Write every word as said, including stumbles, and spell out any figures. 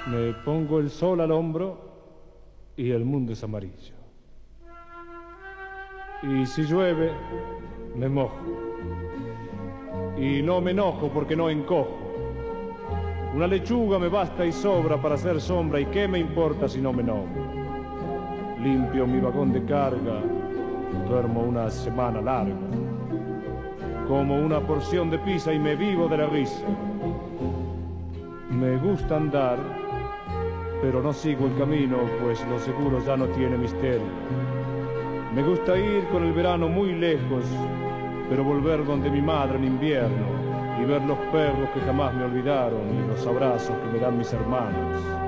Me pongo el sol al hombro y el mundo es amarillo. Y si llueve, me mojo. Y no me enojo porque no encojo. Una lechuga me basta y sobra para hacer sombra, y qué me importa si no me enojo. Limpio mi vagón de carga, duermo una semana larga. Como una porción de pizza y me vivo de la risa. Me gusta andar, pero no sigo el camino, pues lo seguro ya no tiene misterio. Me gusta ir con el verano muy lejos, pero volver donde mi madre en invierno y ver los perros que jamás me olvidaron y los abrazos que me dan mis hermanos.